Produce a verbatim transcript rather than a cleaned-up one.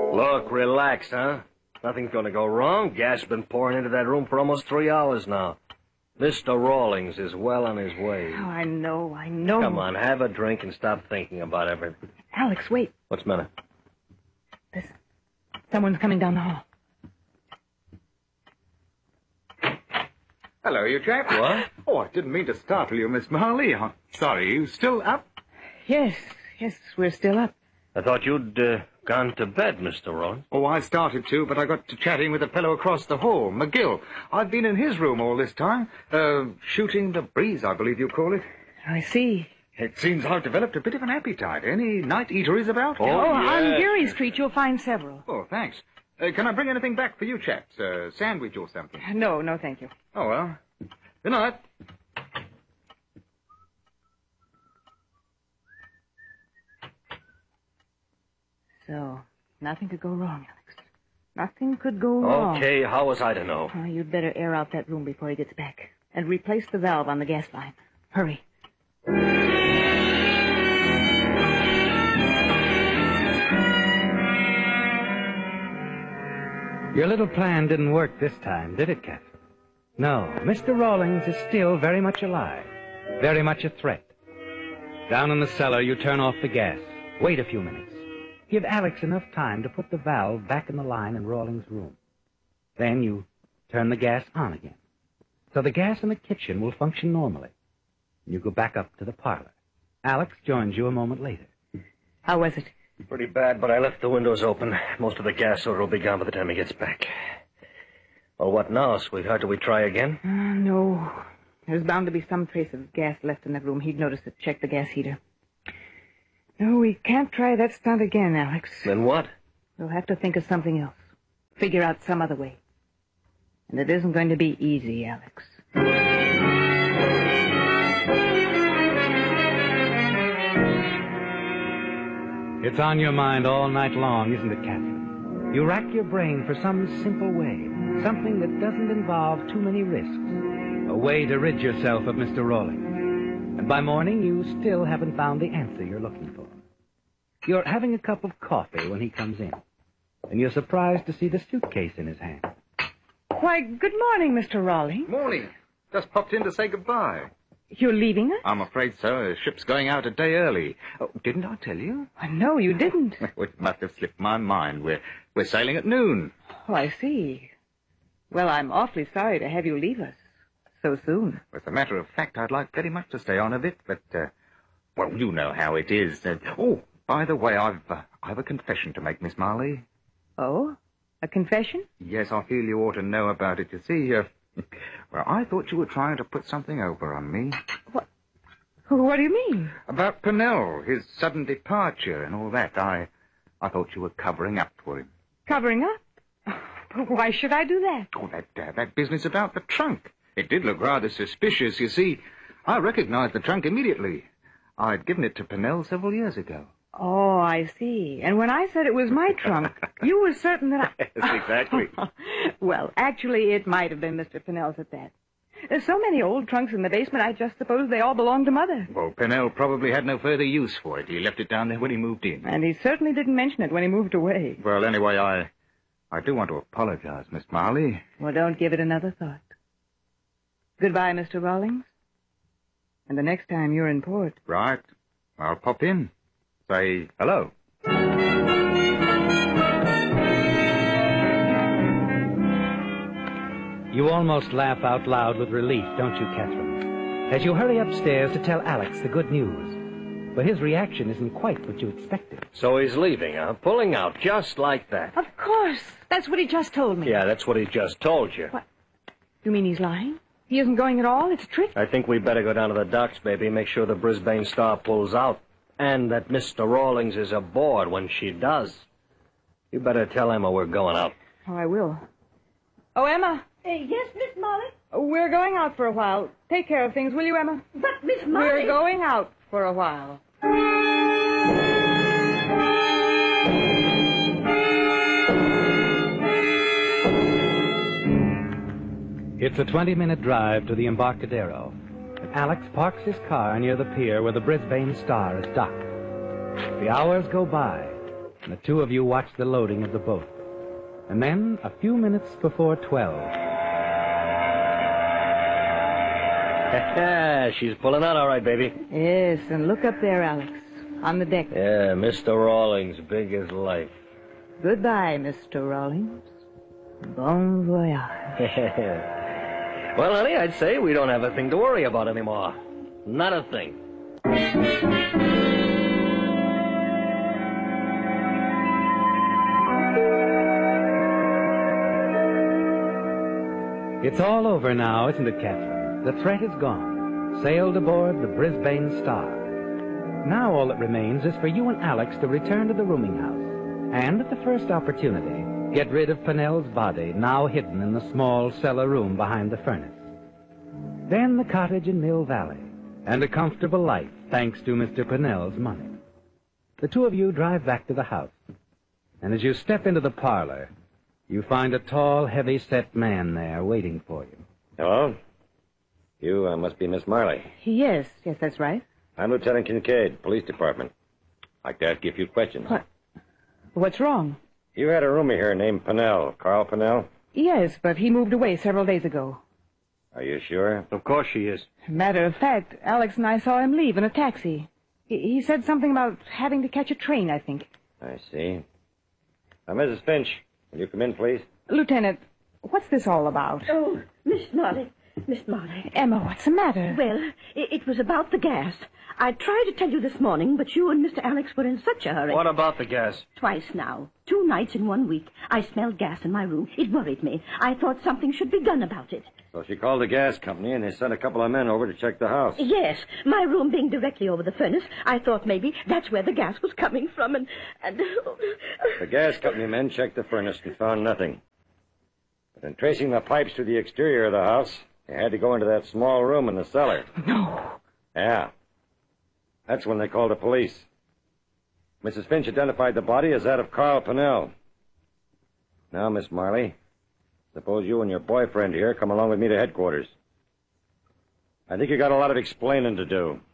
Look, relax, huh? Nothing's going to go wrong. Gas has been pouring into that room for almost three hours now. Mister Rawlings is well on his way. Oh, I know, I know. Come on, have a drink and stop thinking about everything. Alex, wait. What's the matter? Listen. Someone's coming down the hall. Hello, you chap. What? Oh, I didn't mean to startle you, Miss Marley. I'm sorry. You still up? Yes, yes, we're still up. I thought you'd uh, gone to bed, Mister Rawlings. Oh, I started to, but I got to chatting with a fellow across the hall, McGill. I've been in his room all this time. Uh, shooting the breeze, I believe you call it. I see. It seems I've developed a bit of an appetite. Any night eateries about? Oh, Oh, yes. on Geary Street, you'll find several. Oh, thanks. Uh, can I bring anything back for you chaps? A sandwich or something? No, no, thank you. Oh, well. Good night. So, nothing could go wrong, Alex. Nothing could go wrong. Okay, how was I to know? Oh, you'd better air out that room before he gets back. And replace the valve on the gas line. Hurry. Your little plan didn't work this time, did it, Catherine? No, Mister Rawlings is still very much alive, very much a threat. Down in the cellar, you turn off the gas. Wait a few minutes. Give Alex enough time to put the valve back in the line in Rawlings' room. Then you turn the gas on again. So the gas in the kitchen will function normally. You go back up to the parlor. Alex joins you a moment later. How was it? Pretty bad, but I left the windows open. Most of the gas odor will be gone by the time he gets back. Well, what now, sweetheart? Do we try again? Uh, no. There's bound to be some trace of gas left in that room. He'd notice it. Check the gas heater. No, we can't try that stunt again, Alex. Then what? We'll have to think of something else. Figure out some other way. And it isn't going to be easy, Alex. It's on your mind all night long, isn't it, Catherine? You rack your brain for some simple way, something that doesn't involve too many risks, a way to rid yourself of Mister Rawlings. And by morning, you still haven't found the answer you're looking for. You're having a cup of coffee when he comes in, and you're surprised to see the suitcase in his hand. Why, good morning, Mister Rawlings. Morning. Just popped in to say goodbye. You're leaving us? I'm afraid so. The ship's going out a day early. Oh, didn't I tell you? Oh, no, you didn't. It must have slipped my mind. We're, we're sailing at noon. Oh, I see. Well, I'm awfully sorry to have you leave us so soon. As a matter of fact, I'd like very much to stay on a bit, but, uh, well, you know how it is. Uh, oh, by the way, I've, uh, I've a confession to make, Miss Marley. Oh? A confession? Yes, I feel you ought to know about it. You see, uh, well, I thought you were trying to put something over on me. What? What do you mean? About Pennell, his sudden departure and all that. I, I thought you were covering up for him. Covering up? Why should I do that? Oh, that, uh, that business about the trunk. It did look rather suspicious, you see. I recognized the trunk immediately. I'd given it to Pennell several years ago. Oh, I see. And when I said it was my trunk, you were certain that I... Yes, exactly. Well, actually, it might have been Mister Pennell's at that. There's so many old trunks in the basement, I just suppose they all belong to Mother. Well, Pennell probably had no further use for it. He left it down there when he moved in. And he certainly didn't mention it when he moved away. Well, anyway, I... I do want to apologize, Miss Marley. Well, don't give it another thought. Goodbye, Mister Rawlings. And the next time you're in port... Right. I'll pop in. Say hello. You almost laugh out loud with relief, don't you, Catherine? As you hurry upstairs to tell Alex the good news. But his reaction isn't quite what you expected. So he's leaving, huh? Pulling out, just like that. Of course. That's what he just told me. Yeah, that's what he just told you. What? You mean he's lying? He isn't going at all? It's a trick? I think we'd better go down to the docks, baby, make sure the Brisbane Star pulls out. And that Mister Rawlings is aboard when she does. You better tell Emma we're going out. Oh, I will. Oh, Emma. Uh, yes, Miss Molly? We're going out for a while. Take care of things, will you, Emma? But, Miss Molly... We're going out for a while. It's a twenty-minute drive to the Embarcadero. And Alex parks his car near the pier where the Brisbane Star is docked. The hours go by, and the two of you watch the loading of the boat. And then, a few minutes before twelve... She's pulling out all right, baby. Yes, and look up there, Alex, on the deck. Yeah, Mister Rawlings, big as life. Goodbye, Mister Rawlings. Bon voyage. Well, honey, I'd say we don't have a thing to worry about anymore. Not a thing. It's all over now, isn't it, Catherine? The threat is gone. Sailed aboard the Brisbane Star. Now all that remains is for you and Alex to return to the rooming house. And at the first opportunity, get rid of Pennell's body, now hidden in the small cellar room behind the furnace. Then the cottage in Mill Valley, and a comfortable life, thanks to Mister Pennell's money. The two of you drive back to the house. And as you step into the parlor, you find a tall, heavy-set man there waiting for you. Hello? You uh, must be Miss Marley. Yes, yes, that's right. I'm Lieutenant Kincaid, Police Department. I'd like to ask you a few questions. What? What's wrong? You had a roommate here named Pennell, Carl Pennell? Yes, but he moved away several days ago. Are you sure? Of course she is. Matter of fact, Alex and I saw him leave in a taxi. He, he said something about having to catch a train, I think. I see. Now, Missus Finch, will you come in, please? Lieutenant, what's this all about? Oh, Miss Molly. Miss Molly. Emma, what's the matter? Well, it, it was about the gas. I tried to tell you this morning, but you and Mister Alex were in such a hurry. What about the gas? Twice now. Two nights in one week. I smelled gas in my room. It worried me. I thought something should be done about it. So she called the gas company, and they sent a couple of men over to check the house. Yes, my room being directly over the furnace, I thought maybe that's where the gas was coming from, and... and... The gas company men checked the furnace and found nothing. But in tracing the pipes to the exterior of the house, they had to go into that small room in the cellar. No. Yeah. That's when they called the police. Missus Finch identified the body as that of Carl Pennell. Now, Miss Marley, suppose you and your boyfriend here come along with me to headquarters. I think you got a lot of explaining to do.